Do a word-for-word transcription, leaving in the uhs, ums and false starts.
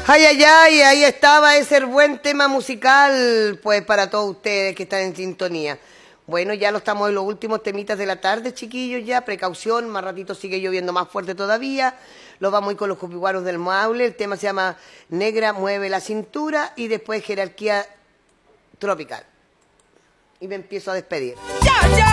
Ay, ay, ay, ahí estaba ese buen tema musical, pues para todos ustedes que están en sintonía. Bueno, ya lo estamos en los últimos temitas de la tarde, chiquillos, ya, precaución, más ratito sigue lloviendo más fuerte todavía. Lo vamos a ir con los copiguaros del Maule, el tema se llama Negra mueve la cintura y después Jerarquía Tropical. Y me empiezo a despedir. ¡Ya, ya!